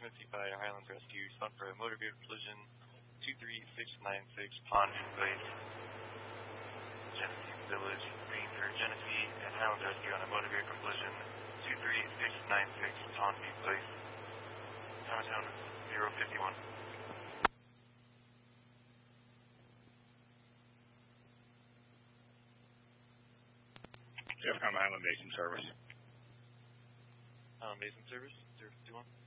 occupancy by Highlands Rescue. Respond for a motor vehicle collision 23696 Pondview Place, Genesee Village. Green for Genesee and Highlands Rescue on a motor vehicle collision 23696 Pondview Place. Time of town is 051. Jeff, I'm Highland Basin Service. Highland Basin Service, 051.